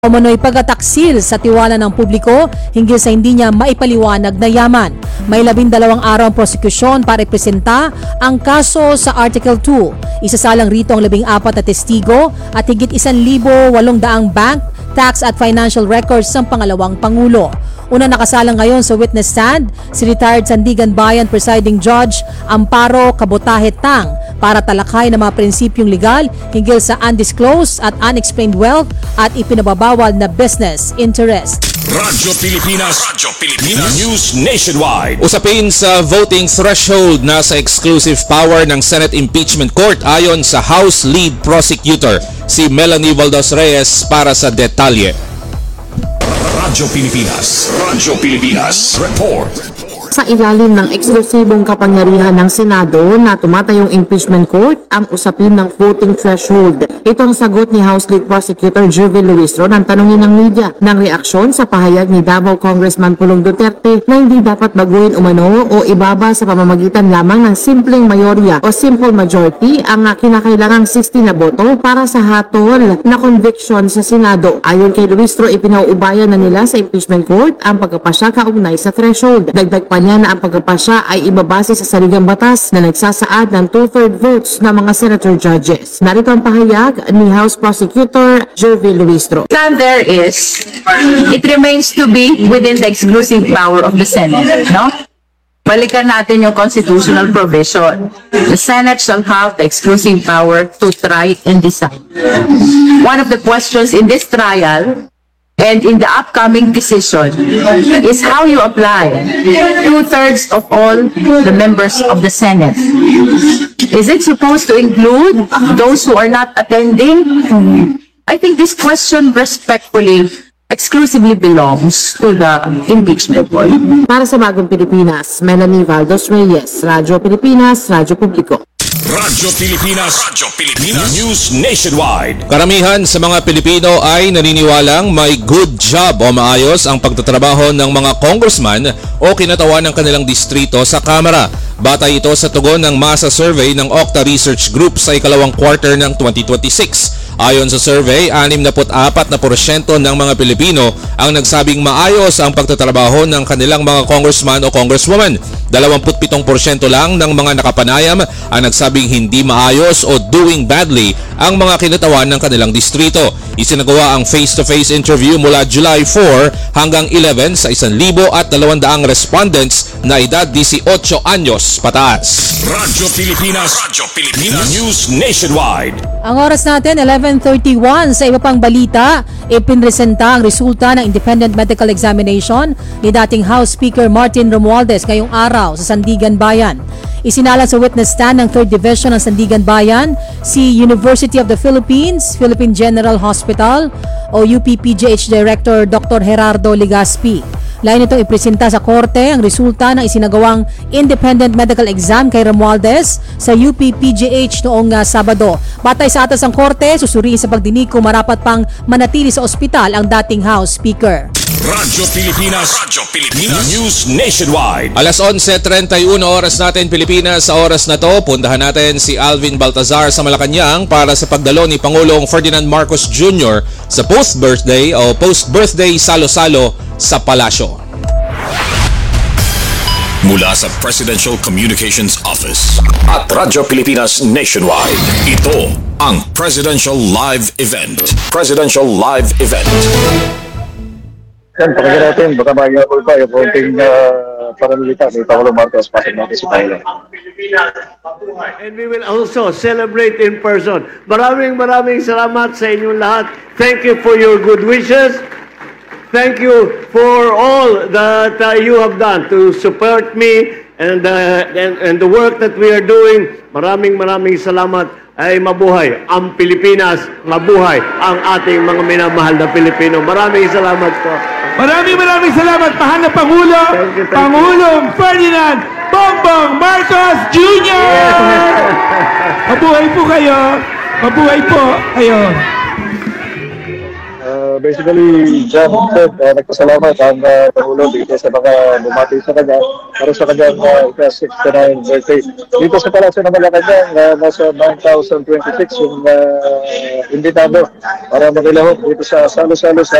Umano'y pagataksil sa tiwala ng publiko hinggil sa hindi niya maipaliwanag na yaman. May 12 araw ang prosekusyon para ipresenta ang kaso sa Article 2. Isasalang rito ang 14 na testigo at higit 1,800 bank, tax at financial records ng pangalawang Pangulo. Una nakasalang ngayon sa witness stand si retired Sandigan Bayan Presiding Judge Amparo Cabotaje Tang para talakay ng mga prinsipyong legal hinggil sa undisclosed at unexplained wealth at ipinababawal na business interest. Radyo Pilipinas News Nationwide. Usapin sa voting threshold na sa exclusive power ng Senate Impeachment Court ayon sa House Lead Prosecutor si Melanie Valdez Reyes para sa detalye. Radyo Pilipinas Report. Sa ilalim ng eksklusibong kapangyarihan ng Senado na tumatayong impeachment court ang usapin ng voting threshold. Ito ang sagot ni House Lead Prosecutor Jervil Luistro nang tanungin ng media ng reaksyon sa pahayag ni Davao Congressman Pulong Duterte na hindi dapat baguhin umano o ibaba sa pamamagitan lamang ng simpleng mayorya o simple majority ang kinakailangang 60 na boto para sa hatol na conviction sa Senado. Ayon kay Luistro, ipinauubayan na nila sa impeachment court ang pagkapasya kaugnay sa threshold. Dagdag pa niya na ang pagkapasya ay ibabase sa saligang batas na nagsasaad ng 2/3 votes ng mga senator judges. Narito ang pahayag ni House Prosecutor Jervil Luistro. There is, it remains to be within the exclusive power of the Senate, no? Balikan natin yung constitutional provision. The Senate shall have the exclusive power to try and decide. One of the questions in this trial and in the upcoming decision is how you apply 2/3 of all the members of the Senate. Is it supposed to include those who are not attending? I think this question respectfully exclusively belongs to the impeachment court. Para sa Bagong Pilipinas, Melanie Valdez Reyes, Radyo Pilipinas, Radyo Publiko. Radyo Pilipinas News Nationwide. Karamihan sa mga Pilipino ay naniniwalang may good job o maayos ang pagtatrabaho ng mga congressman o kinatawan ng kanilang distrito sa Kamara. Batay ito sa tugon ng masa survey ng Octa Research Group sa ikalawang quarter ng 2026. Ayon sa survey, 64% ng mga Pilipino ang nagsabing maayos ang pagtatrabaho ng kanilang mga congressman o congresswoman. 27% lang ng mga nakapanayam ang nagsabing hindi maayos o doing badly ang mga kinatawan ng kanilang distrito. Isinagawa ang face-to-face interview mula July 4 hanggang 11 sa 1,200 respondents na edad 18 anyos pataas. Radyo Pilipinas News Nationwide. Ang oras natin, 11:31. Sa iba pang balita, ipinresenta ang resulta ng independent medical examination ni dating House Speaker Martin Romualdez ngayong araw sa Sandigan Bayan. Isinala sa witness stand ng 3rd Division ng Sandigan Bayan si University of the Philippines, Philippine General Hospital o UPPGH Director Dr. Gerardo Legaspi. Lain itong ipresenta sa korte ang resulta ng isinagawang independent medical exam kay Romualdez sa UPPGH noong Sabado. Batay sa atas ng korte, susuriin sa pagdinig kung marapat pang manatili sa ospital ang dating House Speaker. Radyo Pilipinas News Nationwide. Alas 11:31 oras natin Pilipinas. Sa oras na to, puntahan natin si Alvin Baltazar sa Malacanang para sa pagdalo ni Pangulong Ferdinand Marcos Jr. sa post-birthday o post-birthday salo-salo sa palasyo. Mula sa Presidential Communications Office at Radyo Pilipinas Nationwide, ito ang Presidential Live Event. Yan, pakinggan natin, baka mag-iapol pa yung konting pananalita ni Pangulong Marcos pasok natin si Thailand. And we will also celebrate in person. Maraming salamat sa inyong lahat. Thank you for your good wishes. Thank you for all that you have done to support me and the work that we are doing. Maraming salamat. Ay mabuhay ang Pilipinas, mabuhay ang ating mga minamahal na Pilipino. Maraming salamat po. Maraming salamat, mahal na Pangulo, Pangulong Ferdinand Bongbong Marcos Jr. Mabuhay po kayo. Mabuhay po kayo. basically, John Ted, nagpasalamat ang Pangulo dito sa mga bumati sa kanya para sa kanyang ika-69 birthday. Dito sa Palasyo ng Malacanang, nasa 9,026 yung imbitado para makilahok dito sa salo-salo sa